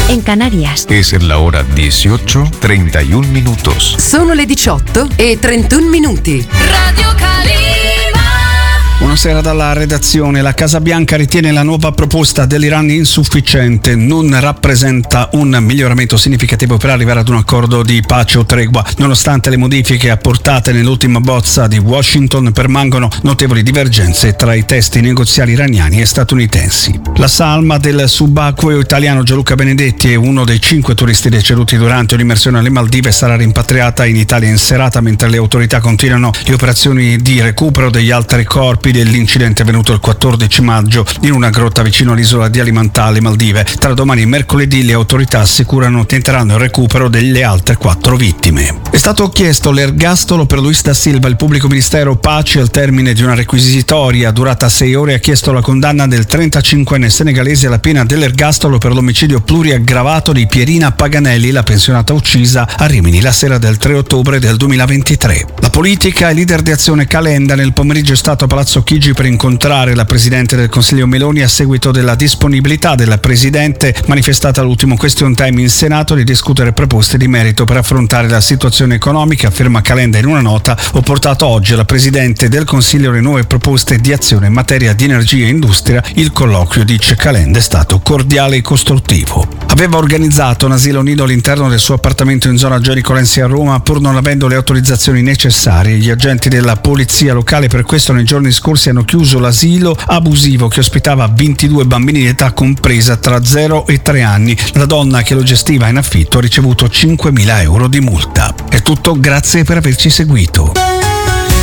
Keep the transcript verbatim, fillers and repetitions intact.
en Canarias. Es la hora dieciocho, treinta y un minutos. Sono le diciotto e trentuno minuti. Radio Calima. Buonasera dalla redazione. La Casa Bianca ritiene la nuova proposta dell'Iran insufficiente, non rappresenta un miglioramento significativo per arrivare ad un accordo di pace o tregua. Nonostante le modifiche apportate nell'ultima bozza di Washington, permangono notevoli divergenze tra i testi negoziali iraniani e statunitensi. La salma del subacqueo italiano Gianluca Benedetti, uno dei cinque turisti deceduti durante un'immersione alle Maldive, sarà rimpatriata in Italia in serata, mentre le autorità continuano le operazioni di recupero degli altri corpi dell'incidente avvenuto il quattordici maggio in una grotta vicino all'isola di Alimantà, alle Maldive. Tra domani e mercoledì le autorità assicurano tenteranno il recupero delle altre quattro vittime. È stato chiesto l'ergastolo per Luis da Silva. Il pubblico ministero Paci, al termine di una requisitoria durata sei ore, ha chiesto la condanna del trentacinquenne senegalese alla pena dell'ergastolo per l'omicidio pluriaggravato di Pierina Paganelli, la pensionata uccisa a Rimini la sera del tre ottobre del duemilaventitré. La politica e leader di Azione Calenda nel pomeriggio è stato a Palazzo Chigi per incontrare la Presidente del Consiglio Meloni a seguito della disponibilità del Presidente manifestata all'ultimo question time in Senato di discutere proposte di merito per affrontare la situazione economica. Afferma Calenda in una nota: ho portato oggi alla Presidente del Consiglio le nuove proposte di azione in materia di energia e industria. Il colloquio, dice Calenda, è stato cordiale e costruttivo. Aveva organizzato un asilo nido all'interno del suo appartamento in zona Gerico Lenzi a Roma, pur non avendo le autorizzazioni necessarie. Gli agenti della polizia locale per questo nei giorni scorsi hanno chiuso l'asilo abusivo che ospitava ventidue bambini di età compresa tra zero e tre anni. La donna che lo gestiva in affitto ha ricevuto cinquemila euro di multa. È tutto, grazie per averci seguito.